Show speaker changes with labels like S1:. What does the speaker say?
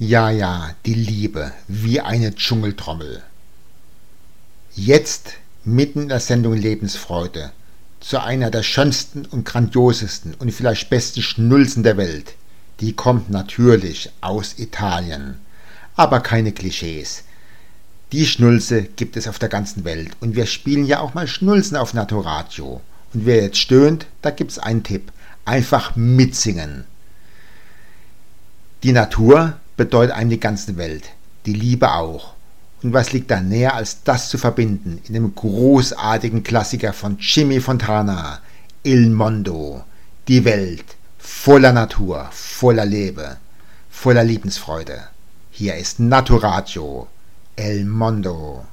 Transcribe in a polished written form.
S1: Ja, ja, die Liebe, wie eine Dschungeltrommel. Jetzt, mitten in der Sendung Lebensfreude, zu einer der schönsten und grandiosesten und vielleicht besten Schnulzen der Welt. Die kommt natürlich aus Italien. Aber keine Klischees. Die Schnulze gibt es auf der ganzen Welt und wir spielen ja auch mal Schnulzen auf Naturradio. Und wer jetzt stöhnt, da gibt's einen Tipp. Einfach mitsingen. Die Natur bedeutet einem die ganze Welt, die Liebe auch. Und was liegt da näher, als das zu verbinden in dem großartigen Klassiker von Jimmy Fontana, Il Mondo, die Welt, voller Natur, voller Liebe, voller Lebensfreude. Hier ist Naturradio, El Mondo.